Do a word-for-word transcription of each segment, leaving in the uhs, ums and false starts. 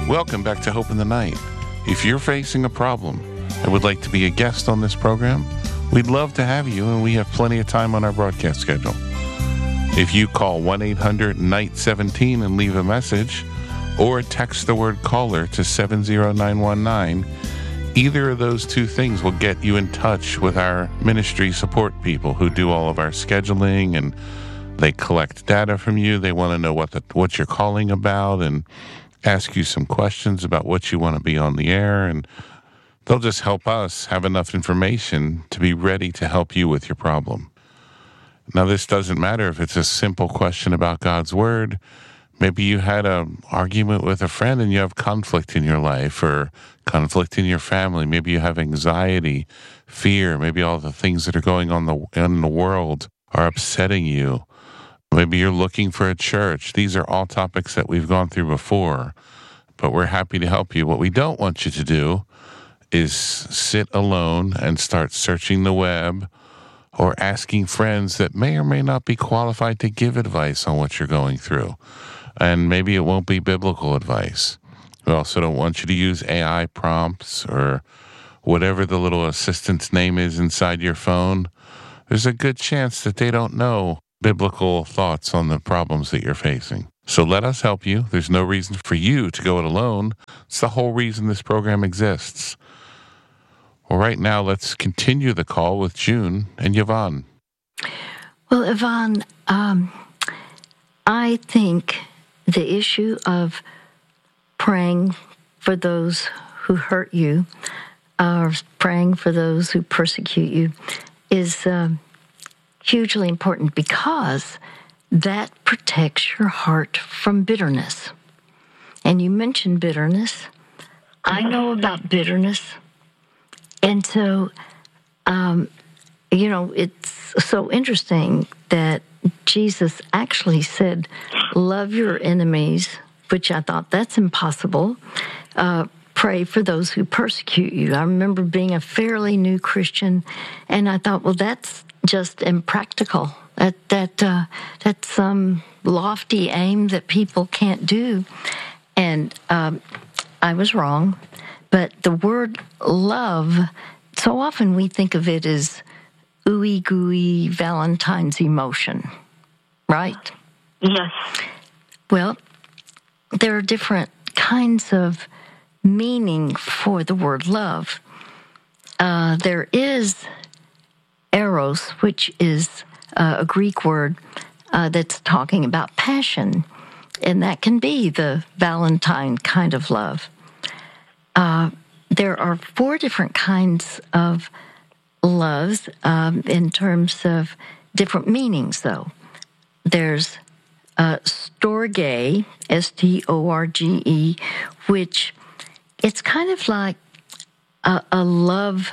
Welcome back to Hope in the Night. If you're facing a problem and would like to be a guest on this program, we'd love to have you, and we have plenty of time on our broadcast schedule. If you call one eight hundred N I G H T one seven and leave a message, or text the word caller to seven zero nine one nine, either of those two things will get you in touch with our ministry support people who do all of our scheduling, and they collect data from you. They want to know what the, what you're calling about and ask you some questions about what you want to be on the air, and they'll just help us have enough information to be ready to help you with your problem. Now, this doesn't matter if it's a simple question about God's Word. Maybe you had an argument with a friend and you have conflict in your life, or conflict in your family. Maybe you have anxiety, fear. Maybe all the things that are going on the, in the world are upsetting you. Maybe you're looking for a church. These are all topics that we've gone through before, but we're happy to help you. What we don't want you to do is sit alone and start searching the web or asking friends that may or may not be qualified to give advice on what you're going through. And maybe it won't be biblical advice. We also don't want you to use A I prompts or whatever the little assistant's name is inside your phone. There's a good chance that they don't know biblical thoughts on the problems that you're facing. So let us help you. There's no reason for you to go it alone. It's the whole reason this program exists. Well, right now, let's continue the call with June and Yvonne. Well, Yvonne, um, I think the issue of praying for those who hurt you, or praying for those who persecute you, is uh, hugely important, because that protects your heart from bitterness. And you mentioned bitterness. I know about bitterness. And so, um, you know, it's so interesting that Jesus actually said, love your enemies, which I thought that's impossible. Uh, pray for those who persecute you. I remember being a fairly new Christian, and I thought, well, that's just impractical. That that uh, that's some lofty aim that people can't do. And um, I was wrong. But the word love, so often we think of it as ooey gooey Valentine's emotion, right? Yes. Well, there are different kinds of meaning for the word love. Uh, there is eros, which is uh, a Greek word uh, that's talking about passion, and that can be the Valentine kind of love. Uh, there are four different kinds of loves um, in terms of different meanings, though. There's uh, storge, S T O R G E, which it's kind of like a, a love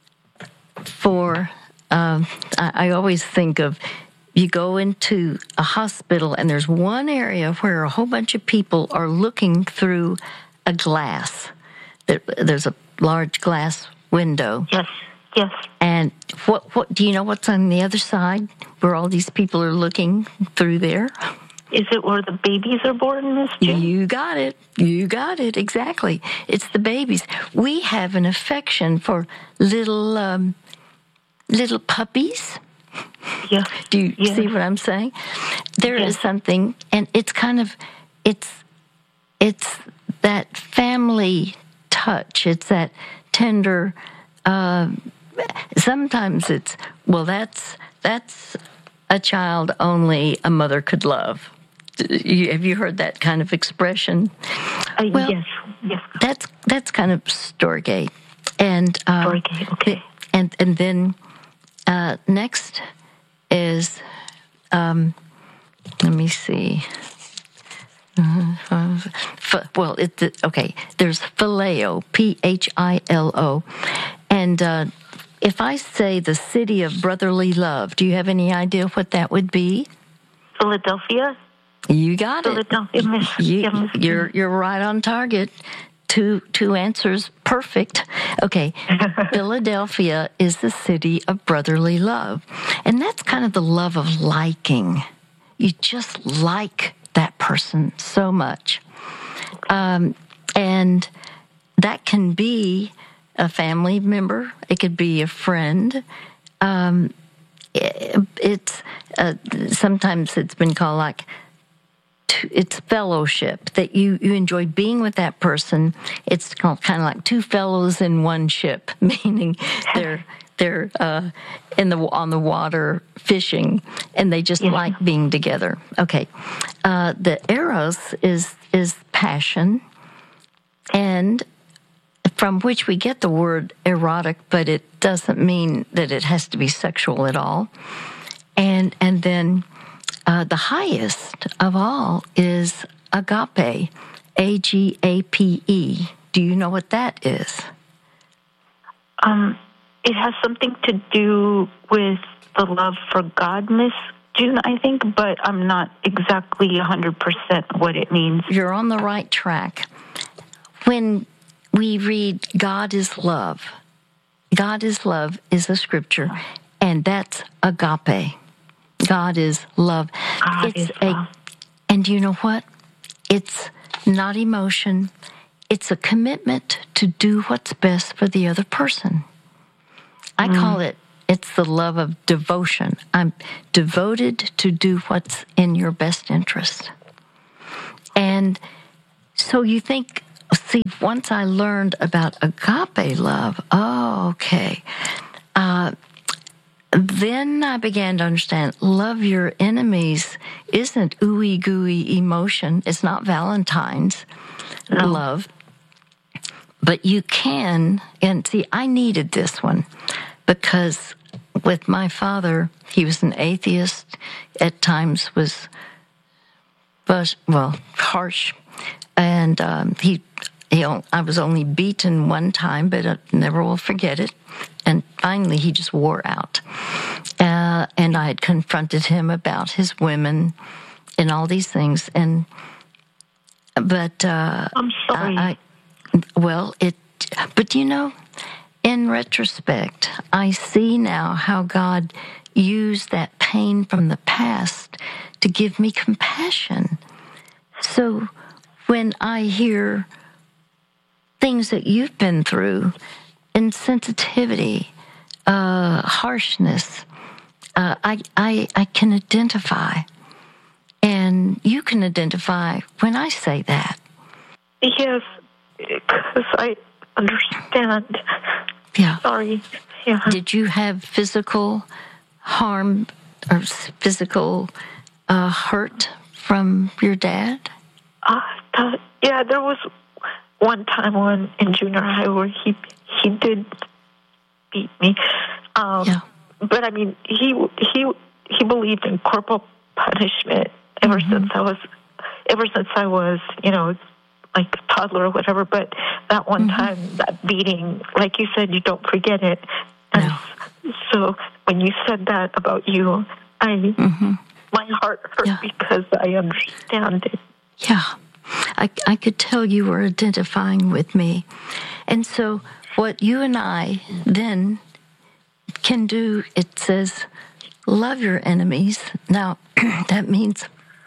for, uh, I, I always think of, you go into a hospital and there's one area where a whole bunch of people are looking through a glass. There, there's a large glass window. Yes, yes. And what, what do you know what's on the other side where all these people are looking through there? Is it where the babies are born, Miss June? You got it. You got it. Exactly. It's the babies. We have an affection for little um, little puppies. Yes. Do you yes. see what I'm saying? There yes. is something, and it's kind of, it's it's that family touch. It's that tender. Uh, sometimes it's well. That's that's a child only a mother could love. You, have you heard that kind of expression? Uh, well, yes, yes. That's that's kind of storge, and uh, storge. Okay. And and then uh, next is um, let me see. Uh, well, it, okay, there's phileo, P H I L O. And uh, if I say the city of brotherly love, do you have any idea what that would be? Philadelphia? You got Philadelphia, it. Miss, You, yeah, Miss you're, you're right on target. Two, two answers, perfect. Okay, Philadelphia is the city of brotherly love. And that's kind of the love of liking. You just like that person so much. Um, And that can be a family member. It could be a friend. Um, it, it's uh, sometimes it's been called like t- it's fellowship, that you, you enjoy being with that person. It's called kind of like two fellows in one ship, meaning they're they're uh, in the on the water fishing, and they just Yeah. like being together. Okay, uh, the eros is is passion, and from which we get the word erotic, but it doesn't mean that it has to be sexual at all. And and then uh, the highest of all is agape, A G A P E. Do you know what that is? Um, it has something to do with the love for God, Miss June, I think, but I'm not exactly one hundred percent what it means. You're on the right track. When we read God is love, God is love is a scripture, and that's agape. God is love. God it's is a, love. And you know what? It's not emotion. It's a commitment to do what's best for the other person. I Mm. call it, it's the love of devotion. I'm devoted to do what's in your best interest. And so you think, see, once I learned about agape love, oh, okay. Uh, then I began to understand love your enemies isn't ooey gooey emotion. It's not Valentine's No. love. But you can, and see, I needed this one because with my father, he was an atheist, at times was, was well, harsh. And um, he, he, I was only beaten one time, but I never will forget it. And finally, he just wore out. Uh, and I had confronted him about his women and all these things. And but uh, I'm sorry. I, I, well, it. But you know, in retrospect, I see now how God used that pain from the past to give me compassion. So when I hear things that you've been through, insensitivity, uh, harshness, uh, I, I, I can identify. And you can identify when I say that. Yes, because I understand. Yeah. Sorry. Yeah. Did you have physical harm or physical uh, hurt from your dad? Uh, uh, yeah, there was one time when in junior high where he he did beat me. Um, Yeah. But I mean, he he he believed in corporal punishment ever Mm-hmm. since I was ever since I was you know like a toddler or whatever. But that one Mm-hmm. time, that beating, like you said, you don't forget it. And No. so when you said that about you, I Mm-hmm. my heart hurt Yeah. because I understand it. Yeah, I, I could tell you were identifying with me. And so what you and I then can do, it says, love your enemies. Now, that means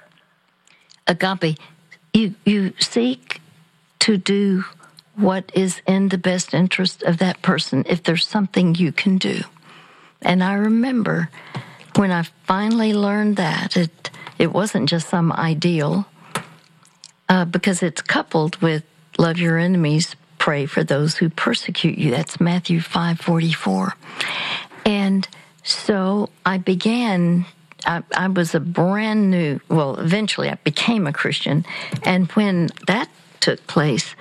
agape. You, you seek to do what is in the best interest of that person if there's something you can do. And I remember when I finally learned that, it, it wasn't just some ideal, Uh, because it's coupled with love your enemies, pray for those who persecute you. That's Matthew five forty-four. And so I began, I, I was a brand new, well, eventually I became a Christian. And when that took place,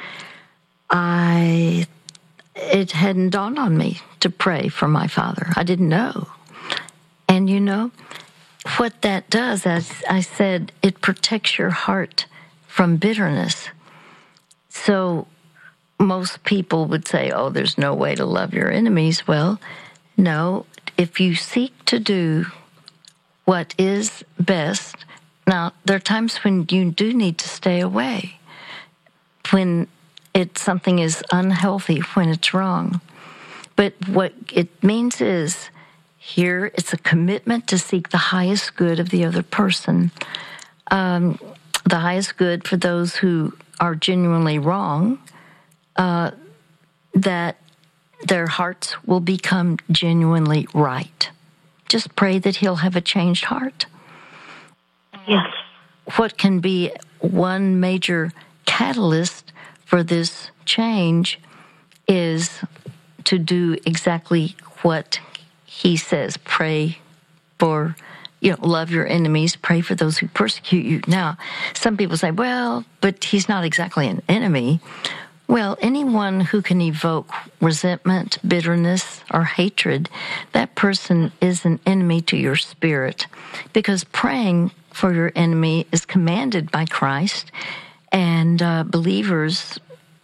I, it hadn't dawned on me to pray for my father. I didn't know. And you know, what that does, as I said, it protects your heart from bitterness. So most people would say, oh, there's no way to love your enemies. Well, no, if you seek to do what is best. Now, there are times when you do need to stay away, when it something is unhealthy, when it's wrong. But what it means is, here it's a commitment to seek the highest good of the other person. Um, the highest good for those who are genuinely wrong, uh, that their hearts will become genuinely right. Just pray that he'll have a changed heart. Yes. What can be one major catalyst for this change is to do exactly what he says. Pray for, you know, love your enemies, pray for those who persecute you. Now, some people say, well, but he's not exactly an enemy. Well, anyone who can evoke resentment, bitterness, or hatred, that person is an enemy to your spirit, because praying for your enemy is commanded by Christ, and uh, believers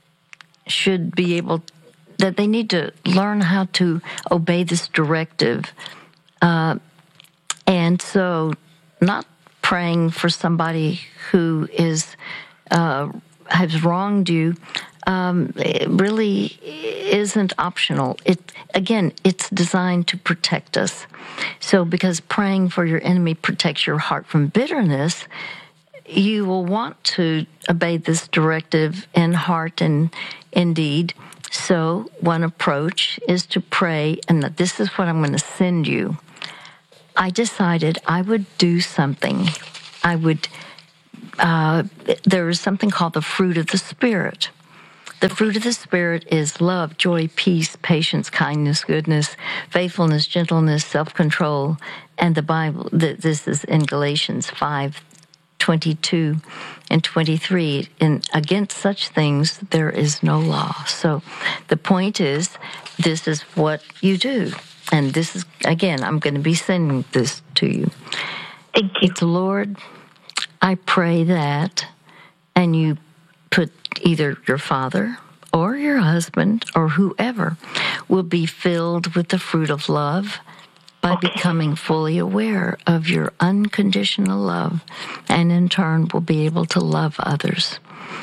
should be able, that they need to learn how to obey this directive. Uh, and so not praying for somebody who is uh, has wronged you Um, it really isn't optional. It again, it's designed to protect us. So because praying for your enemy protects your heart from bitterness, you will want to obey this directive in heart and in deed. So one approach is to pray, and this is what I'm going to send you. I decided I would do something. I would, uh, there is something called the fruit of the Spirit. The fruit of the Spirit is love, joy, peace, patience, kindness, goodness, faithfulness, gentleness, self-control. And the Bible, this is in Galatians five, twenty-two and twenty-three. And against such things, there is no law. So the point is, this is what you do. And this is, again, I'm going to be sending this to you. Thank you. It's, Lord, I pray that, and you put either your father or your husband or whoever will be filled with the fruit of love by okay. becoming fully aware of your unconditional love, and in turn will be able to love others.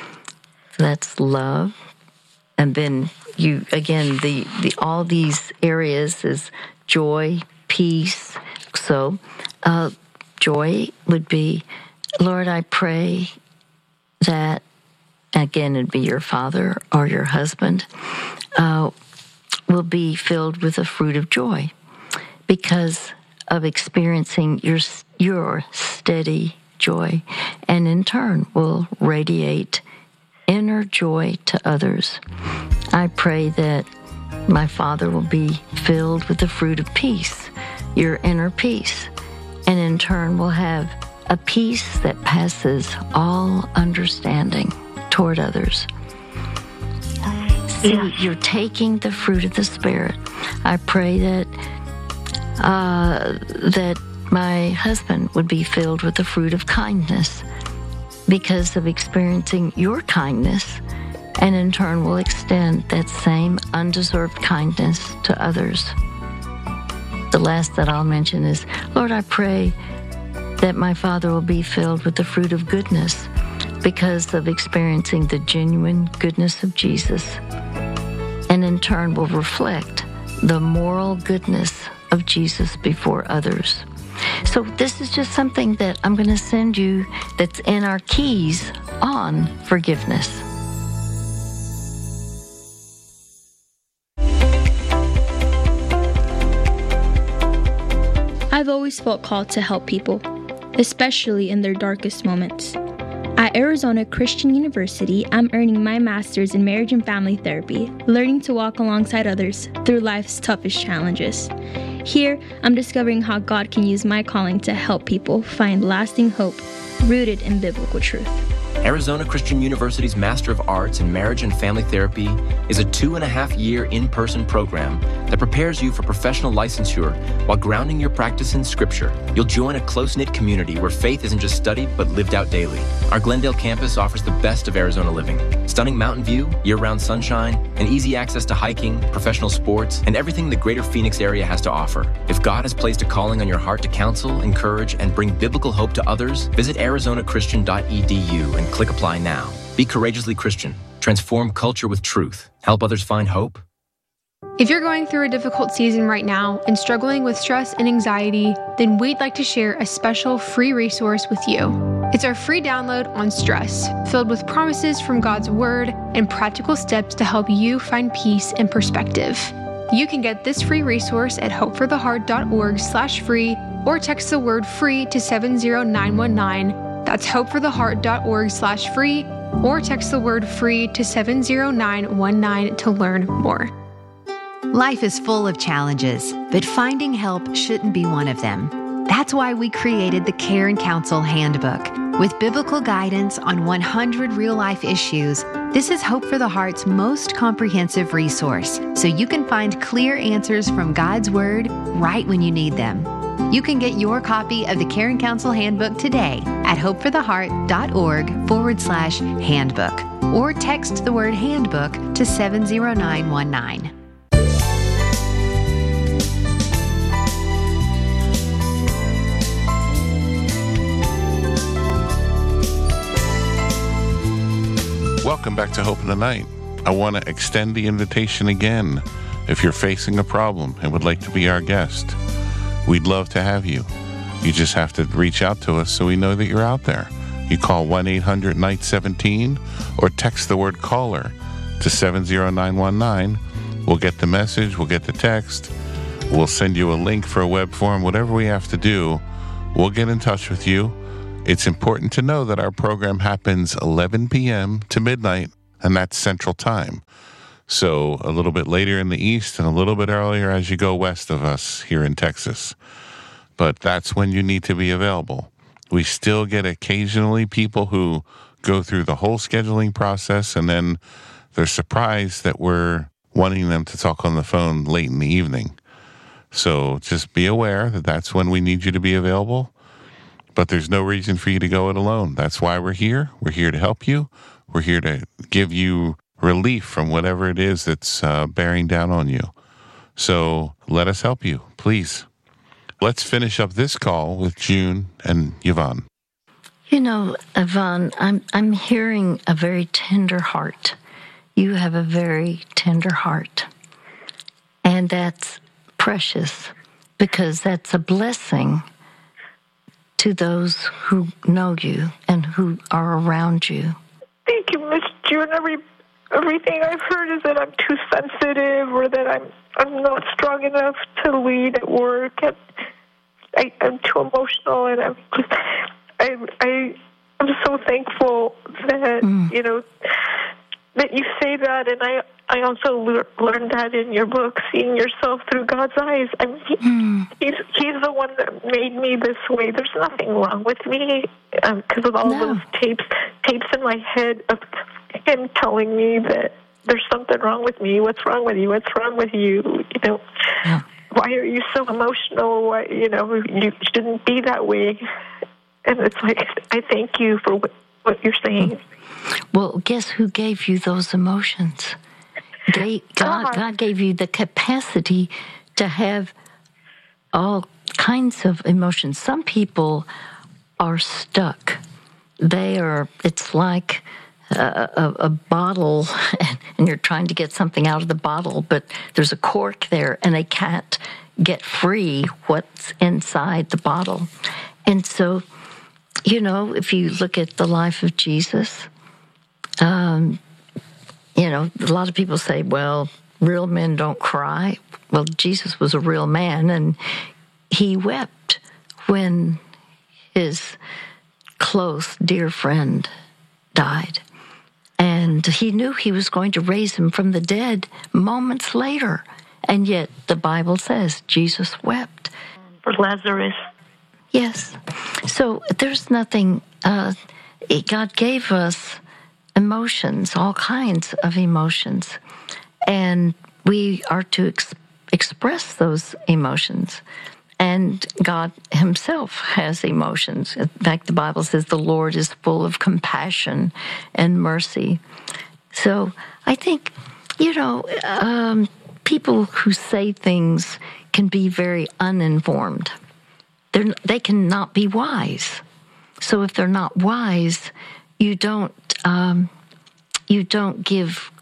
That's love. And then you, again, the, the all these areas is joy, peace. So uh, joy would be, Lord, I pray that, again, it'd be your father or your husband, uh, will be filled with the fruit of joy because of experiencing your your steady joy, and in turn will radiate inner joy to others. I pray that my father will be filled with the fruit of peace, your inner peace, and in turn will have a peace that passes all understanding toward others. See, you're taking the fruit of the Spirit. I pray that uh, that my husband would be filled with the fruit of kindness because of experiencing your kindness, and in turn will extend that same undeserved kindness to others. The last that I'll mention is, Lord, I pray that my father will be filled with the fruit of goodness because of experiencing the genuine goodness of Jesus, and in turn will reflect the moral goodness of Jesus before others. So this is just something that I'm going to send you that's in our keys on forgiveness. I've always felt called to help people, especially in their darkest moments. At Arizona Christian University, I'm earning my master's in marriage and family therapy, learning to walk alongside others through life's toughest challenges. Here, I'm discovering how God can use my calling to help people find lasting hope rooted in biblical truth. Arizona Christian University's Master of Arts in Marriage and Family Therapy is a two and a half year in-person program that prepares you for professional licensure while grounding your practice in Scripture. You'll join a close-knit community where faith isn't just studied but lived out daily. Our Glendale campus offers the best of Arizona living: stunning mountain view, year-round sunshine, and easy access to hiking, professional sports, and everything the greater Phoenix area has to offer. If God has placed a calling on your heart to counsel, encourage, and bring biblical hope to others, visit arizona christian dot e d u and click apply now. Be courageously Christian. Transform culture with truth. Help others find hope. If you're going through a difficult season right now and struggling with stress and anxiety, then we'd like to share a special free resource with you. It's our free download on stress, filled with promises from God's Word and practical steps to help you find peace and perspective. You can get this free resource at hopefortheheart.org slash free or text the word free to seven zero nine one nine. That's hopefortheheart.org slash free or text the word free to seven zero nine one nine to learn more. Life is full of challenges, but finding help shouldn't be one of them. That's why we created the Care and Counsel Handbook. With biblical guidance on one hundred real-life issues, this is Hope for the Heart's most comprehensive resource, so you can find clear answers from God's Word right when you need them. You can get your copy of the Care and Counsel Handbook today at hopefortheheart.org forward slash handbook, or text the word handbook to seven zero nine one nine. Welcome back to Hope in the Night. I want to extend the invitation again. If you're facing a problem and would like to be our guest, we'd love to have you. You just have to reach out to us so we know that you're out there. You call one eight hundred night seventeen or text the word caller to seven zero nine one nine. We'll get the message, we'll get the text, we'll send you a link for a web form, whatever we have to do, we'll get in touch with you. It's important to know that our program happens eleven p.m. to midnight, and that's Central Time. So a little bit later in the east and a little bit earlier as you go west of us here in Texas. But that's when you need to be available. We still get occasionally people who go through the whole scheduling process and then they're surprised that we're wanting them to talk on the phone late in the evening. So just be aware that that's when we need you to be available. But there's no reason for you to go it alone. That's why we're here. We're here to help you. We're here to give you relief from whatever it is that's uh, bearing down on you. So let us help you, please. Let's finish up this call with June and Yvonne. You know, Yvonne, I'm I'm hearing a very tender heart. You have a very tender heart. And that's precious because that's a blessing to those who know you and who are around you. Thank you, Miss June. Every everything I've heard is that I'm too sensitive, or that I'm I'm not strong enough to lead at work. And I, I'm too emotional, and I'm just I I I'm so thankful that mm. you know that you say that, and I. I also le- learned that in your book, seeing yourself through God's eyes. I mean, he, mm. he's, he's the one that made me this way. There's nothing wrong with me because um, of all no. those tapes, tapes in my head of him telling me that there's something wrong with me. What's wrong with you? What's wrong with you? You know, yeah. Why are you so emotional? Why, you know, you shouldn't be that way. And it's like, I thank you for what, what you're saying. Well, guess who gave you those emotions? God, God gave you the capacity to have all kinds of emotions. Some people are stuck. They are, it's like a, a, a bottle, and you're trying to get something out of the bottle, but there's a cork there, and they can't get free what's inside the bottle. And so, you know, if you look at the life of Jesus, um, you know, a lot of people say, well, real men don't cry. Well, Jesus was a real man, and he wept when his close, dear friend died. And he knew he was going to raise him from the dead moments later. And yet the Bible says Jesus wept. For Lazarus. Yes. So there's nothing, uh, God gave us emotions, all kinds of emotions, and we are to ex- express those emotions. And God himself has emotions. In fact, the Bible says the Lord is full of compassion and mercy. So I think, you know, um, people who say things can be very uninformed. They're, they cannot be wise. So if they're not wise, you don't um, you don't give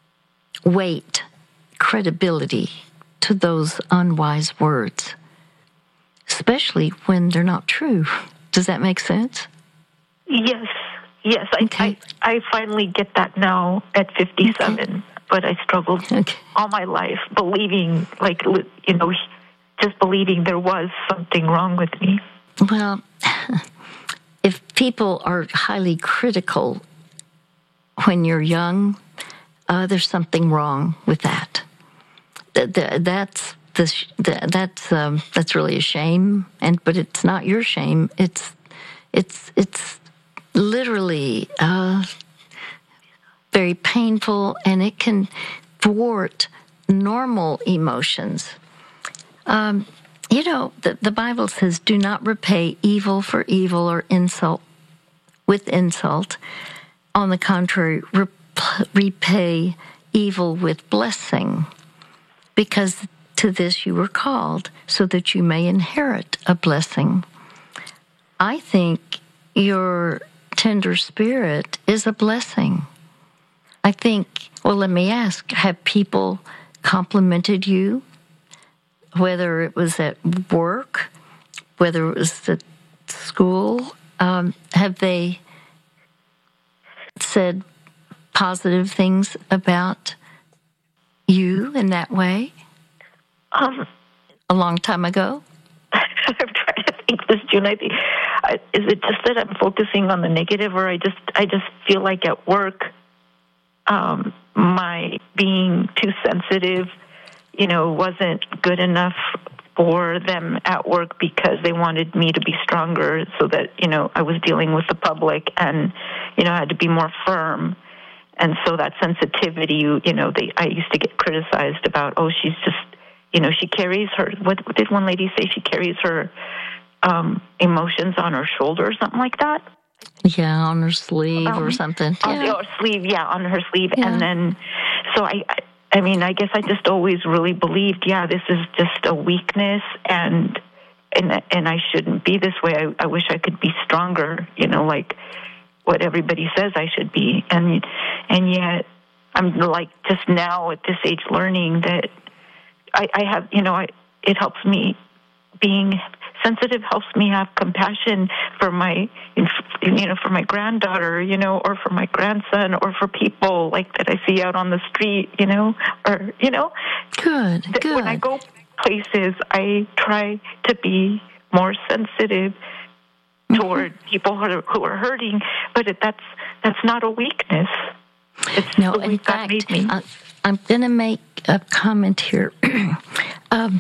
weight, credibility to those unwise words, especially when they're not true. Does that make sense? Yes, yes. I, Okay. I, I finally get that now at fifty-seven, okay. But I struggled okay. all my life believing, like, you know, just believing there was something wrong with me. Well, if people are highly critical when you're young, uh, there's something wrong with that. That, that that's this. That, that's um, that's really a shame, and but it's not your shame. It's it's it's literally uh, very painful, and it can thwart normal emotions. Um, you know, the, the Bible says, "Do not repay evil for evil or insult with insult. On the contrary, rep- repay evil with blessing, because to this you were called, so that you may inherit a blessing." I think your tender spirit is a blessing. I think, well, let me ask, have people complimented you, whether it was at work, whether it was at school? Um, have they said positive things about you in that way? Um, a long time ago? I'm trying to think this, June. I think, uh, is it just that I'm focusing on the negative, or I just I just feel like at work, um, my being too sensitive, you know, wasn't good enough for them at work because they wanted me to be stronger, so that, you know, I was dealing with the public and, you know, I had to be more firm. And so that sensitivity, you, you know, they, I used to get criticized about, oh, she's just, you know, she carries her, what did one lady say? She carries her um, emotions on her shoulder or something like that? Yeah, on her sleeve um, or something. On yeah. her sleeve, yeah, on her sleeve. Yeah. And then, so I, I, I mean, I guess I just always really believed, yeah, this is just a weakness, and and and I shouldn't be this way. I, I wish I could be stronger, you know, like what everybody says I should be. And and yet I'm like just now at this age learning that I, I have, you know, I, it helps me, being sensitive helps me have compassion for my, you know, for my granddaughter, you know, or for my grandson, or for people like that I see out on the street, you know, or, you know. Good, that good. When I go places, I try to be more sensitive toward mm-hmm. people who are, who are hurting, but it, that's that's not a weakness. It's no, in fact, I, I'm going to make a comment here. um,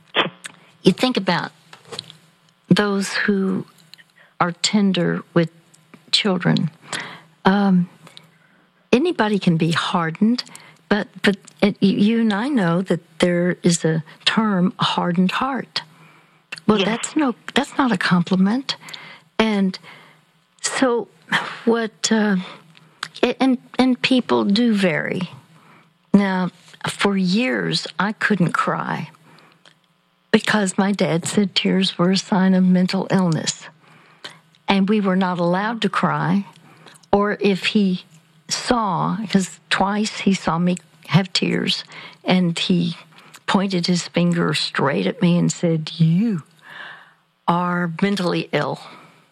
you think about those who are tender with children. Um, anybody can be hardened, but but it, you and I know that there is a term, hardened heart. Well, yes. that's no, that's not a compliment. And so, what? Uh, and and people do vary. Now, for years, I couldn't cry, because my dad said tears were a sign of mental illness. And we were not allowed to cry. Or if he saw, because twice he saw me have tears, and he pointed his finger straight at me and said, "You are mentally ill."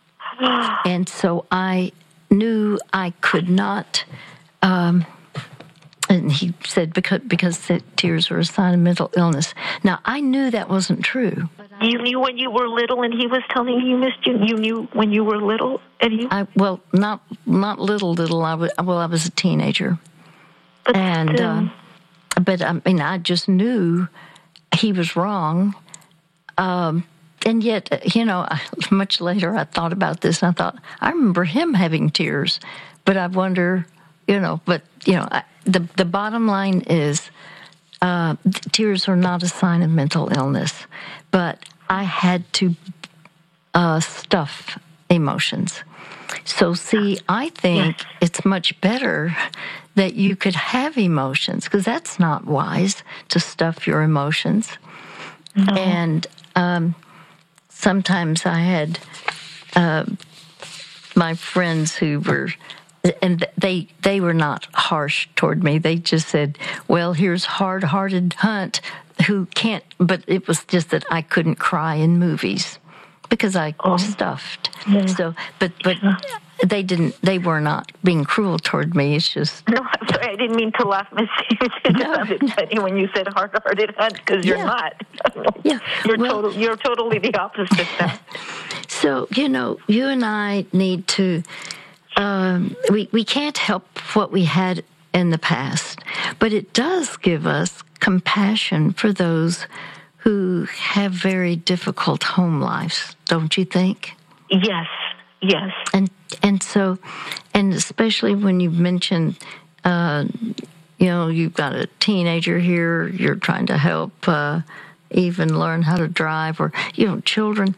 And so I knew I could not... Um, And he said, because because tears are a sign of mental illness. Now, I knew that wasn't true. You knew when you were little and he was telling you he missed you? You knew when you were little and he... I, well, not not little, little. I was, well, I was a teenager. But and still. Um, But, I mean, I just knew he was wrong. Um, and yet, you know, much later I thought about this, and I thought, I remember him having tears. But I wonder, you know, but, you know... I, The the bottom line is, uh, tears are not a sign of mental illness, but I had to uh, stuff emotions. So, see, I think yes. it's much better that you could have emotions, because that's not wise to stuff your emotions. No. And um, sometimes I had uh, my friends who were... And they they were not harsh toward me. They just said, well, here's hard-hearted Hunt who can't, but it was just that I couldn't cry in movies because I oh. stuffed. Yeah. So, but but they didn't. They were not being cruel toward me. It's just no. I'm sorry. I didn't mean to laugh, Miss It just No. sounded funny when you said hard-hearted aunt, because you're Yeah. not. Yeah. You're Well- total, You're totally the opposite now. so. You know, you and I need to. Um, we we can't help what we had in the past, but it does give us compassion for those who have very difficult home lives. Don't you think? Yes. Yes. And and so, and especially when you mentioned, uh, you know, you've got a teenager here, you're trying to help uh, even learn how to drive, or, you know, children,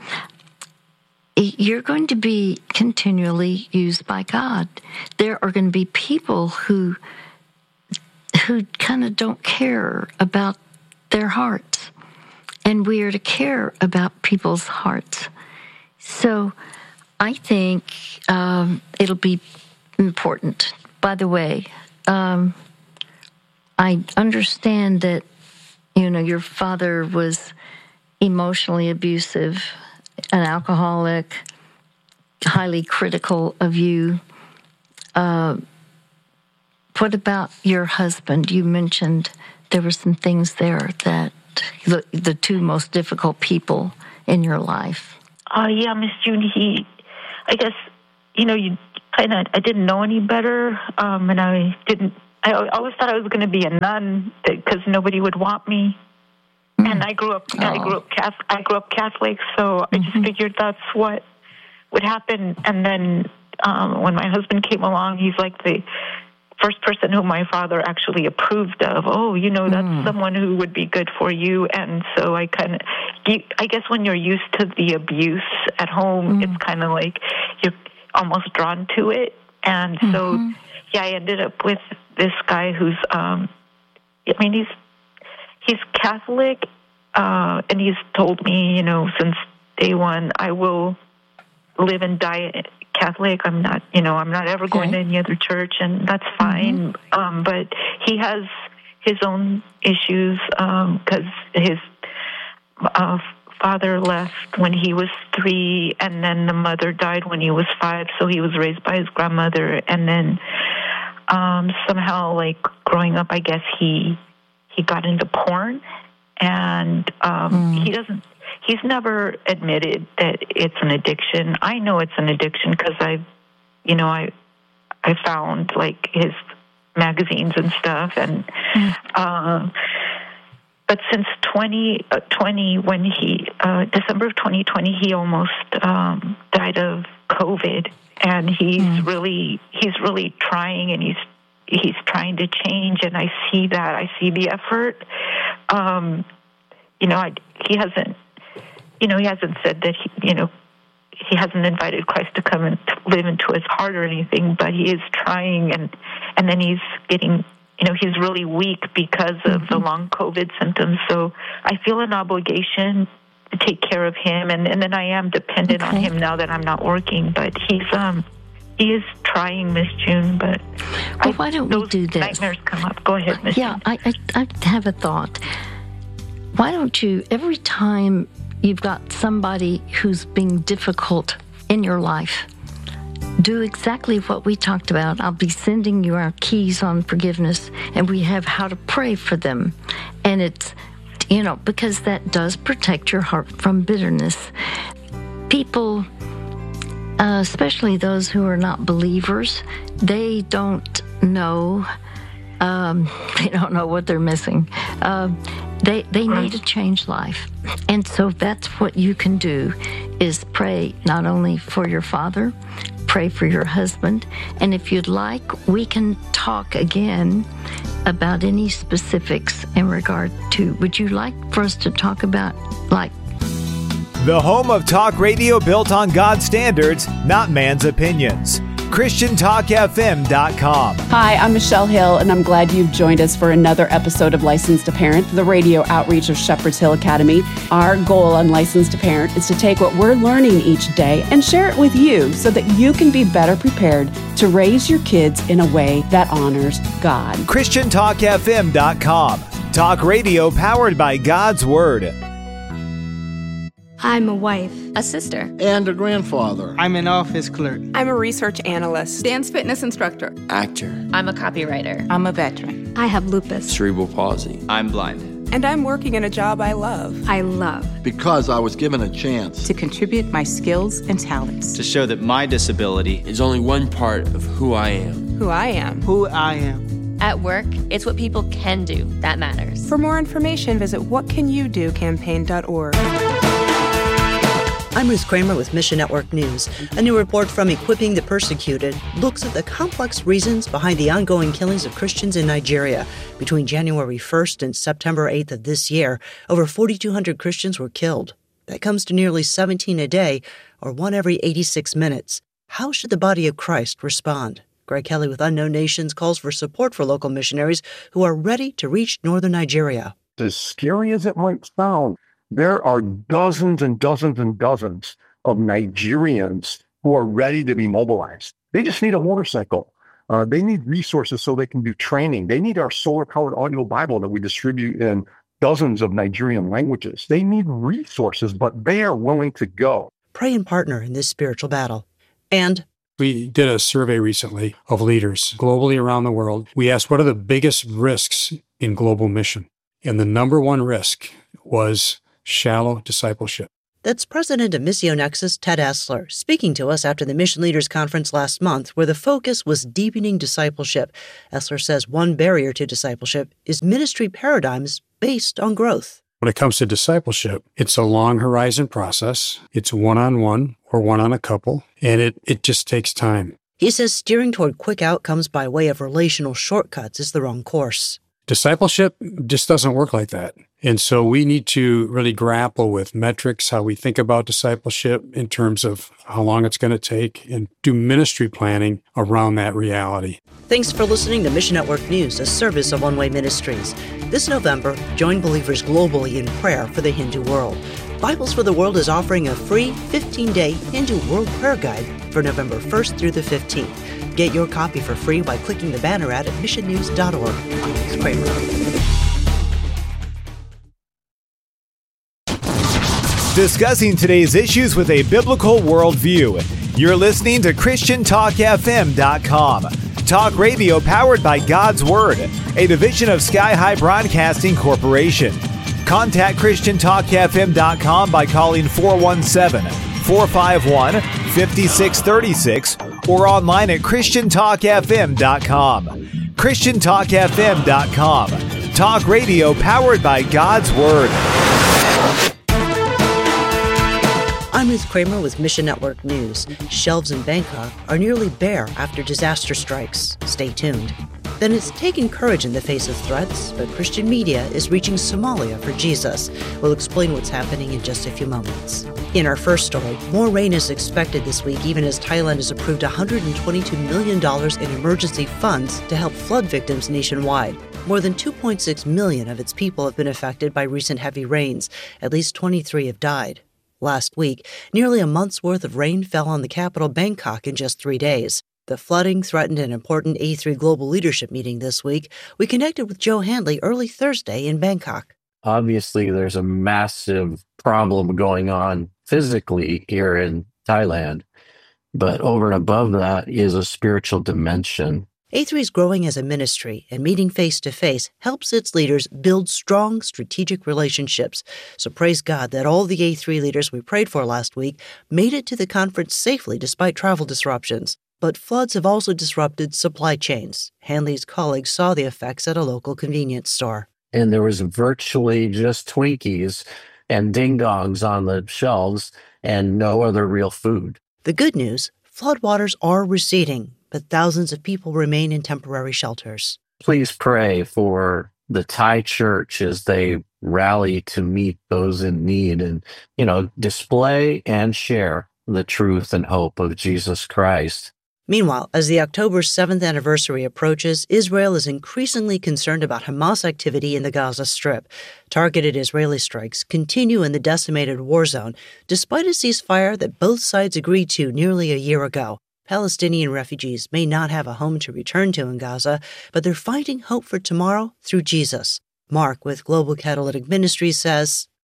you're going to be continually used by God. There are going to be people who, who kind of don't care about their hearts, and we are to care about people's hearts. So I think um, it'll be important. By the way, um, I understand that, you know, your father was emotionally abusive, an alcoholic, highly critical of you. Uh, what about your husband? You mentioned there were some things there that the, the two most difficult people in your life. Uh, yeah, Miss June, he, I guess, you know, you kind of, I didn't know any better, um, and I didn't, I always thought I was going to be a nun because nobody would want me. Mm. And I grew up, oh. I grew up Catholic, I grew up Catholic, so I just mm-hmm. figured that's what would happen. And then um, when my husband came along, he's like the first person who my father actually approved of. Oh, you know, that's mm. someone who would be good for you. And so I kind of, I guess when you're used to the abuse at home, mm. it's kind of like you're almost drawn to it. And mm-hmm. so, yeah, I ended up with this guy who's, um, I mean, he's he's Catholic, uh, and he's told me, you know, since day one, I will live and die Catholic. I'm not, you know, I'm not ever going okay. to any other church, and that's fine. Mm-hmm. Um, but he has his own issues because um, his uh, father left when he was three, and then the mother died when he was five, so he was raised by his grandmother. And then um, somehow, like, growing up, I guess he he got into porn, and um, mm. he doesn't, he's never admitted that it's an addiction. I know it's an addiction because I, you know, I I found, like, his magazines and stuff, and mm. uh, but since twenty twenty, when he, uh, December of twenty twenty, he almost um, died of COVID, and he's mm. really, he's really trying, and he's, he's trying to change, and I see that, I see the effort. Um, you know, I, he hasn't, you know, he hasn't said that, he, you know, he hasn't invited Christ to come and live into his heart or anything, but he is trying, and, and then he's getting, you know, he's really weak because of mm-hmm. the long COVID symptoms. So I feel an obligation to take care of him, and, and then I am dependent okay. on him now that I'm not working. But he's um he is trying, Miss June. But well, I, why don't we do this? Nightmares come up. Go ahead, Miss Yeah, June. I, I I have a thought. Why don't you, every time you've got somebody who's being difficult in your life, do exactly what we talked about. I'll be sending you our keys on forgiveness, and we have how to pray for them. And it's, you know, because that does protect your heart from bitterness. People, uh, especially those who are not believers, they don't know, um, they don't know what they're missing. Uh, They they need to change life. And so that's what you can do, is pray not only for your father, pray for your husband. And if you'd like, we can talk again about any specifics in regard to, would you like for us to talk about, like, the home of talk radio built on God's standards, not man's opinions. Christian Talk F M dot com. Hi, I'm Michelle Hill, and I'm glad you've joined us for another episode of Licensed to Parent, the radio outreach of Shepherd's Hill Academy. Our goal on Licensed to Parent is to take what we're learning each day and share it with you so that you can be better prepared to raise your kids in a way that honors God. Christian Talk F M dot com. Talk radio powered by God's Word. I'm a wife. A sister. And a grandfather. I'm an office clerk. I'm a research analyst. Dance fitness instructor. Actor. I'm a copywriter. I'm a veteran. I have lupus. Cerebral palsy. I'm blind. And I'm working in a job I love. I love. Because I was given a chance. To contribute my skills and talents. To show that my disability is only one part of who I am. Who I am. Who I am. At work, it's what people can do that matters. For more information, visit what can you do campaign dot org. I'm Ruth Kramer with Mission Network News. A new report from Equipping the Persecuted looks at the complex reasons behind the ongoing killings of Christians in Nigeria. Between January first and September eighth of this year, over forty-two hundred Christians were killed. That comes to nearly seventeen a day, or one every eighty-six minutes. How should the body of Christ respond? Greg Kelly with Unknown Nations calls for support for local missionaries who are ready to reach northern Nigeria. As scary as it might sound, there are dozens and dozens and dozens of Nigerians who are ready to be mobilized. They just need a motorcycle. Uh, they need resources so they can do training. They need our solar-powered audio Bible that we distribute in dozens of Nigerian languages. They need resources, but they are willing to go. Pray and partner in this spiritual battle. And we did a survey recently of leaders globally around the world. We asked, what are the biggest risks in global mission? And the number one risk was shallow discipleship. That's President of Missio Nexus, Ted Essler, speaking to us after the Mission Leaders Conference last month, where the focus was deepening discipleship. Essler says one barrier to discipleship is ministry paradigms based on growth. When it comes to discipleship, it's a long horizon process. It's one-on-one or one on a couple, and it, it just takes time. He says steering toward quick outcomes by way of relational shortcuts is the wrong course. Discipleship just doesn't work like that. And so we need to really grapple with metrics, how we think about discipleship in terms of how long it's going to take, and do ministry planning around that reality. Thanks for listening to Mission Network News, a service of One Way Ministries. This November, join believers globally in prayer for the Hindu world. Bibles for the World is offering a free fifteen-day Hindu World Prayer Guide for November first through the fifteenth. Get your copy for free by clicking the banner ad at mission news dot org. I'm Kramer. Discussing today's issues with a biblical worldview. You're listening to Christian Talk F M dot com. Talk radio powered by God's Word, a division of Sky High Broadcasting Corporation. Contact Christian Talk F M dot com by calling four one seven, four five one, five six three six or online at Christian Talk F M dot com. Christian Talk F M dot com. Talk radio powered by God's Word. I'm Ruth Kramer with Mission Network News. Shelves in Bangkok are nearly bare after disaster strikes. Stay tuned. Then it's taking courage in the face of threats, but Christian media is reaching Somalia for Jesus. We'll explain what's happening in just a few moments. In our first story, more rain is expected this week, even as Thailand has approved one hundred twenty-two million dollars in emergency funds to help flood victims nationwide. More than two point six million of its people have been affected by recent heavy rains. At least twenty-three have died. Last week, nearly a month's worth of rain fell on the capital, Bangkok, in just three days. The flooding threatened an important A three Global Leadership meeting this week. We connected with Joe Handley early Thursday in Bangkok. Obviously, there's a massive problem going on physically here in Thailand, but over and above that is a spiritual dimension. A three is growing as a ministry, and meeting face-to-face helps its leaders build strong strategic relationships. So praise God that all the A three leaders we prayed for last week made it to the conference safely despite travel disruptions. But floods have also disrupted supply chains. Handley's colleagues saw the effects at a local convenience store. And there was virtually just Twinkies and ding-dongs on the shelves and no other real food. The good news, floodwaters are receding, but thousands of people remain in temporary shelters. Please pray for the Thai church as they rally to meet those in need and, you know, display and share the truth and hope of Jesus Christ. Meanwhile, as the October seventh anniversary approaches, Israel is increasingly concerned about Hamas activity in the Gaza Strip. Targeted Israeli strikes continue in the decimated war zone, despite a ceasefire that both sides agreed to nearly a year ago. Palestinian refugees may not have a home to return to in Gaza, but they're finding hope for tomorrow through Jesus. Mark with Global Catalytic Ministries says,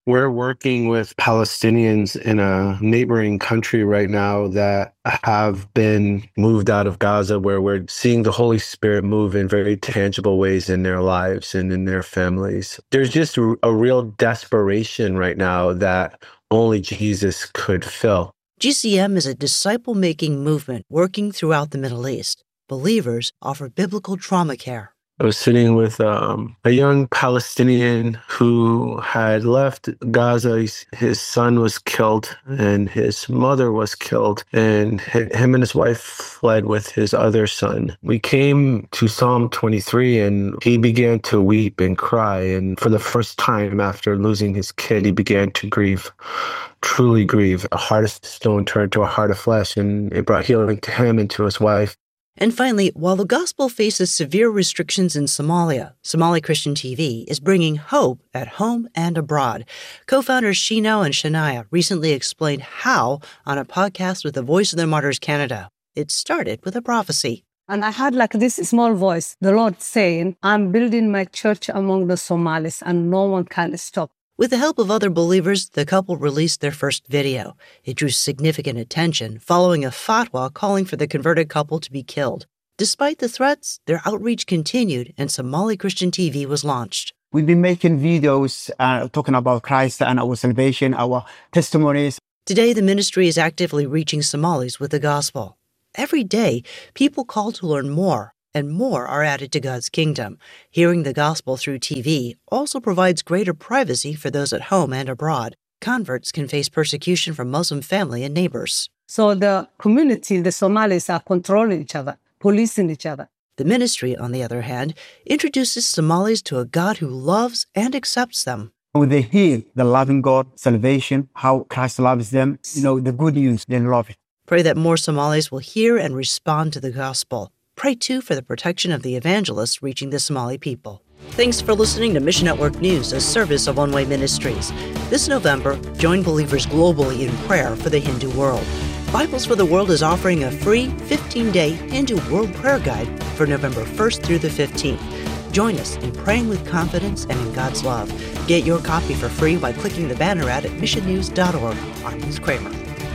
We're working with Palestinians in a neighboring country right now that have been moved out of Gaza, where we're seeing the Holy Spirit move in very tangible ways in their lives and in their families. There's just a real desperation right now that only Jesus could fill. G C M is a disciple-making movement working throughout the Middle East. Believers offer biblical trauma care. I was sitting with um, a young Palestinian who had left Gaza. His, his son was killed and his mother was killed, and him and his wife fled with his other son. We came to Psalm twenty-three and he began to weep and cry. And for the first time after losing his kid, he began to grieve, truly grieve. A heart of stone turned to a heart of flesh, and it brought healing to him and to his wife. And finally, while the gospel faces severe restrictions in Somalia, Somali Christian T V is bringing hope at home and abroad. Co-founders Shino and Shania recently explained how on a podcast with the Voice of the Martyrs Canada. It started with a prophecy. And I had like this small voice, the Lord saying, I'm building my church among the Somalis and no one can stop. With the help of other believers, the couple released their first video. It drew significant attention following a fatwa calling for the converted couple to be killed. Despite the threats, their outreach continued and Somali Christian T V was launched. We've been making videos uh, talking about Christ and our salvation, our testimonies. Today, the ministry is actively reaching Somalis with the gospel. Every day, people call to learn more, and more are added to God's kingdom. Hearing the gospel through T V also provides greater privacy for those at home and abroad. Converts can face persecution from Muslim family and neighbors. So the community, the Somalis, are controlling each other, policing each other. The ministry, on the other hand, introduces Somalis to a God who loves and accepts them. When they hear the loving God, salvation, how Christ loves them, you know, the good news, they love it. Pray that more Somalis will hear and respond to the gospel. Pray, too, for the protection of the evangelists reaching the Somali people. Thanks for listening to Mission Network News, a service of One Way Ministries. This November, join believers globally in prayer for the Hindu world. Bibles for the World is offering a free fifteen-day Hindu World Prayer Guide for November first through the fifteenth. Join us in praying with confidence and in God's love. Get your copy for free by clicking the banner ad at mission news dot org. I'm Liz Kramer.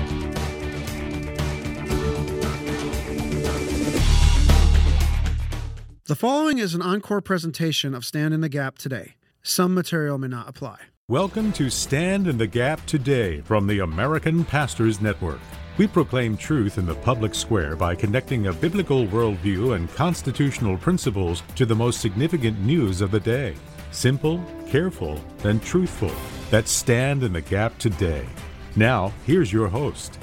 The following is an encore presentation of Stand in the Gap Today. Some material may not apply. Welcome to Stand in the Gap Today from the American Pastors Network. We proclaim truth in the public square by connecting a biblical worldview and constitutional principles to the most significant news of the day. Simple, careful, and truthful. That's Stand in the Gap Today. Now, here's your host.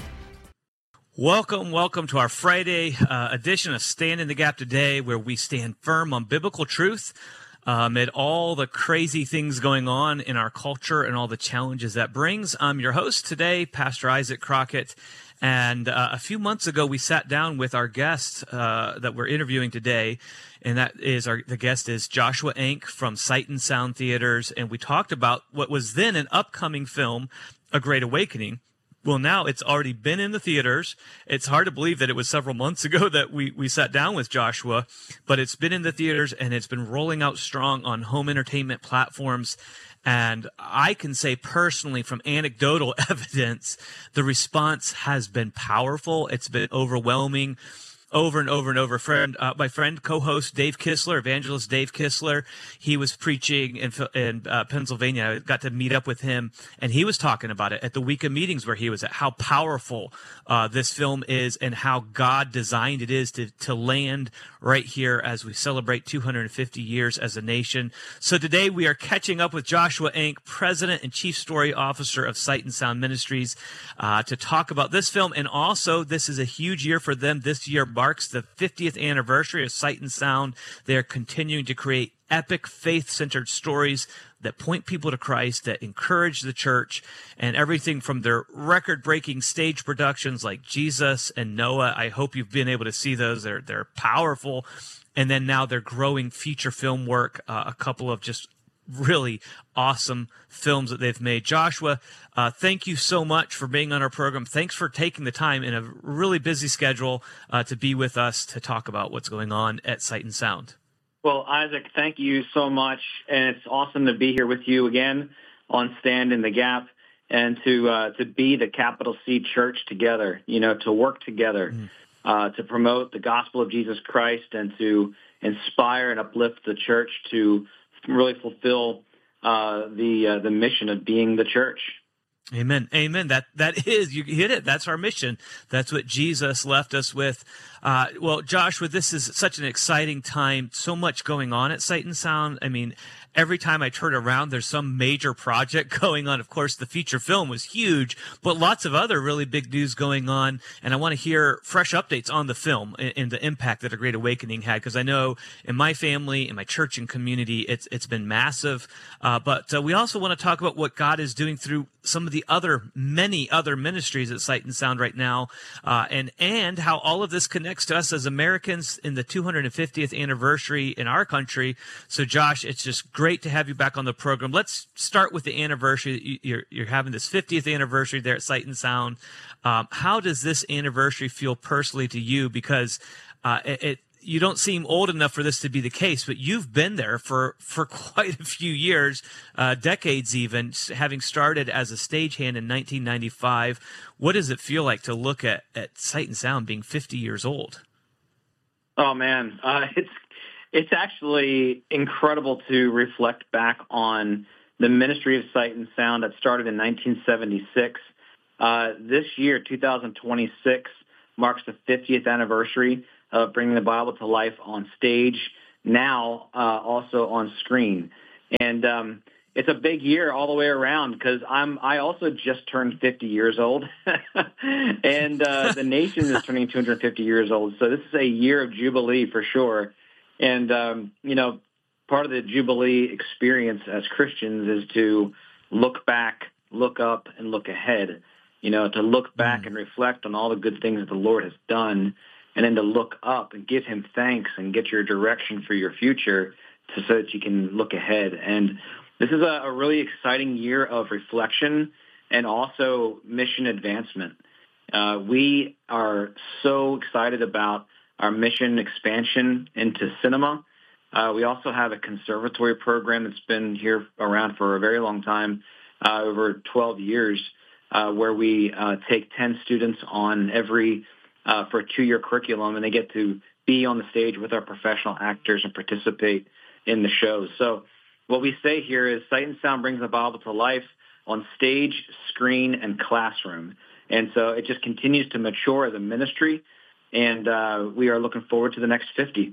Welcome, welcome to our Friday uh, edition of Stand in the Gap Today, where we stand firm on biblical truth uh, amid all the crazy things going on in our culture and all the challenges that brings. I'm your host today, Pastor Isaac Crockett, and uh, a few months ago we sat down with our guest uh, that we're interviewing today, and that is our the guest is Joshua Enck from Sight and Sound Theaters, and we talked about what was then an upcoming film, A Great Awakening. Well, now it's already been in the theaters. It's hard to believe that it was several months ago that we, we sat down with Joshua, but it's been in the theaters and it's been rolling out strong on home entertainment platforms. And I can say personally, from anecdotal evidence, the response has been powerful. It's been overwhelming. Over and over and over. Friend, uh, my friend, co-host Dave Kistler, evangelist Dave Kistler, he was preaching in, in uh, Pennsylvania. I got to meet up with him, and he was talking about it at the week of meetings where he was at, how powerful uh, this film is and how God designed it is to, to land right here as we celebrate two hundred fifty years as a nation. So today we are catching up with Joshua Enck, President and Chief Story Officer of Sight and Sound Ministries, uh, to talk about this film. And also, this is a huge year for them. This year marks the fiftieth anniversary of Sight and Sound. They are continuing to create epic faith-centered stories that point people to Christ, that encourage the church, and everything from their record-breaking stage productions like Jesus and Noah. I hope you've been able to see those. They're, they're powerful. And then now they're growing feature film work, uh, a couple of just really awesome films that they've made. Joshua, uh, thank you so much for being on our program. Thanks for taking the time in a really busy schedule uh, to be with us to talk about what's going on at Sight and Sound. Well, Isaac, thank you so much, and it's awesome to be here with you again. on Stand in the Gap, and to uh, to be the capital C church together, you know, to work together, mm. uh, to promote the gospel of Jesus Christ and to inspire and uplift the church to really fulfill uh, the uh, the mission of being the church. Amen. Amen. That that is, you hit it. That's our mission. That's what Jesus left us with. Uh, well, Joshua, this is such an exciting time. So much going on at Sight and Sound. I mean, every time I turn around, there's some major project going on. Of course, the feature film was huge, but lots of other really big news going on. And I want to hear fresh updates on the film and, and the impact that A Great Awakening had, because I know in my family, in my church and community, it's it's been massive. Uh, but uh, we also want to talk about what God is doing through some of the other, many other ministries at Sight and Sound right now, uh, and and how all of this connects to us as Americans in the two hundred fiftieth anniversary in our country. So, Josh, it's just great to have you back on the program. Let's start with the anniversary. You're, you're having this fiftieth anniversary there at Sight and Sound. Um, how does this anniversary feel personally to you? Because uh, it, it you don't seem old enough for this to be the case, but you've been there for, for quite a few years, uh, decades even, having started as a stagehand in nineteen ninety-five. What does it feel like to look at, at Sight and Sound being fifty years old? Oh, man. Uh, it's it's actually incredible to reflect back on the ministry of Sight and Sound that started in nineteen seventy-six. Uh, this year, two thousand twenty-six, marks the fiftieth anniversary of bringing the Bible to life on stage, now uh, also on screen. And um, it's a big year all the way around because I'm I also just turned fifty years old, and uh, the nation is turning two hundred fifty years old. So this is a year of Jubilee for sure. And, um, you know, part of the Jubilee experience as Christians is to look back, look up, and look ahead, you know, to look back and reflect on all the good things that the Lord has done, and then to look up and give him thanks and get your direction for your future to, so that you can look ahead. And this is a, a really exciting year of reflection and also mission advancement. Uh, we are so excited about our mission expansion into cinema. Uh, we also have a conservatory program that's been here around for a very long time, uh, over twelve years, uh, where we uh, take ten students on every Uh, for a two-year curriculum, and they get to be on the stage with our professional actors and participate in the shows. So what we say here is Sight and Sound brings the Bible to life on stage, screen, and classroom. And so it just continues to mature as a ministry, and uh, we are looking forward to the next fifty.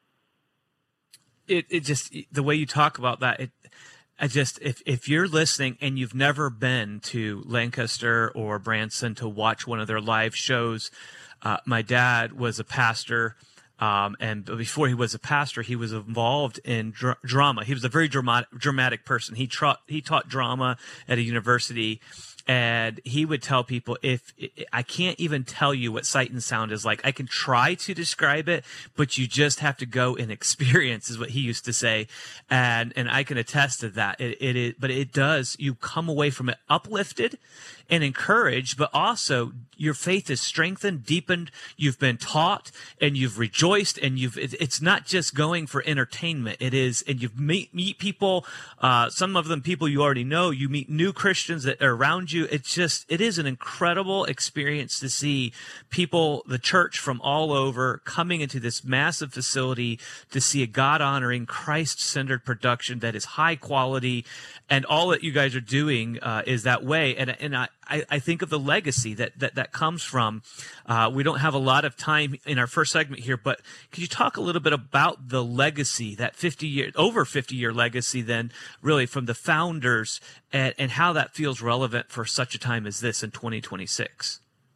It, it just, the way you talk about that, it, I just, if, if you're listening and you've never been to Lancaster or Branson to watch one of their live shows, Uh, my dad was a pastor, um, and before he was a pastor, he was involved in dr- drama. He was a very dramatic, dramatic person. He, tra- he taught drama at a university, and he would tell people, if I can't even tell you what Sight and Sound is like, I can try to describe it, but you just have to go and experience, is what he used to say. And, and I can attest to that. It, it is, but it does, you come away from it uplifted and encouraged, but also your faith is strengthened, deepened. You've been taught, and you've rejoiced, and you've. It, it's not just going for entertainment. It is, and you meet meet people. Uh, some of them people you already know. You meet new Christians that are around you. It's just, it is an incredible experience to see people, the church from all over, coming into this massive facility to see a God-honoring, Christ-centered production that is high quality, and all that you guys are doing uh, is that way. And and I. I, I think of the legacy that that, that comes from. Uh, we don't have a lot of time in our first segment here, but could you talk a little bit about the legacy, that fifty year, over fifty year legacy, then really from the founders, and, and how that feels relevant for such a time as this in twenty twenty-six?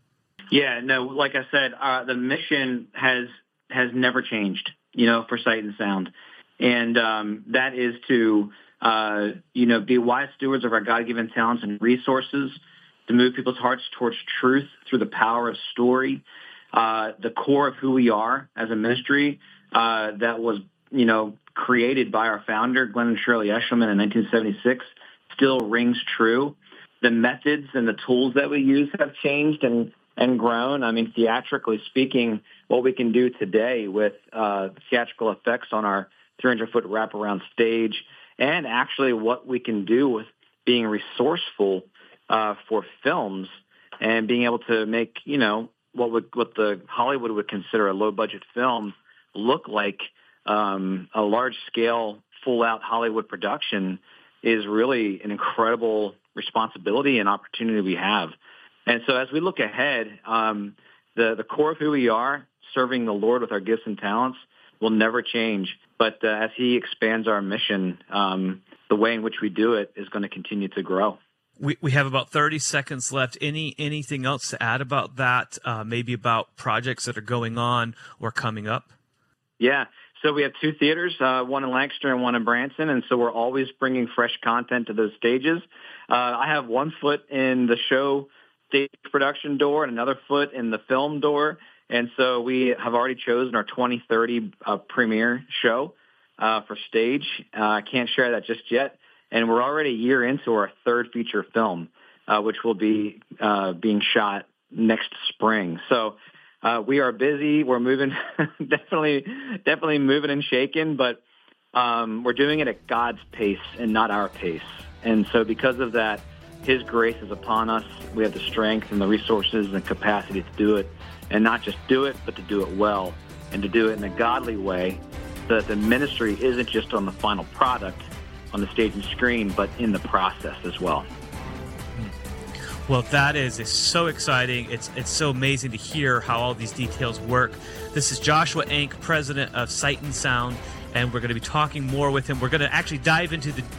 Yeah, no, like I said, uh, the mission has has never changed, you know, for Sight and Sound, and um, that is to uh, you know be wise stewards of our God-given talents and resources, to move people's hearts towards truth through the power of story. Uh, the core of who we are as a ministry uh, that was, you know, created by our founder, Glenn and Shirley Eshelman, in nineteen seventy-six, still rings true. The methods and the tools that we use have changed and, and grown. I mean, theatrically speaking, what we can do today with uh, theatrical effects on our three hundred foot wraparound stage, and actually what we can do with being resourceful uh, for films and being able to make, you know, what would what the Hollywood would consider a low-budget film look like um, a large-scale, full-out Hollywood production is really an incredible responsibility and opportunity we have. And so as we look ahead, um, the, the core of who we are, serving the Lord with our gifts and talents, will never change. But uh, as he expands our mission, um, the way in which we do it is going to continue to grow. We we have about thirty seconds left. Any anything else to add about that? Uh, maybe about projects that are going on or coming up? Yeah. So we have two theaters, uh, one in Lancaster and one in Branson, and so we're always bringing fresh content to those stages. Uh, I have one foot in the show stage production door and another foot in the film door, and so we have already chosen our twenty thirty uh, premiere show uh, for stage. Uh, I can't share that just yet, and we're already a year into our third feature film, uh, which will be uh, being shot next spring. So uh, we are busy. We're moving, definitely, definitely moving and shaking, but um, we're doing it at God's pace and not our pace. And so because of that, His grace is upon us. We have the strength and the resources and capacity to do it, and not just do it, but to do it well and to do it in a godly way so that the ministry isn't just on the final product on the stage and screen, but in the process as well. Well, that is, is so exciting. It's it's so amazing to hear how all these details work. This is Joshua Enck, president of Sight and Sound, and we're going to be talking more with him. We're going to actually dive into the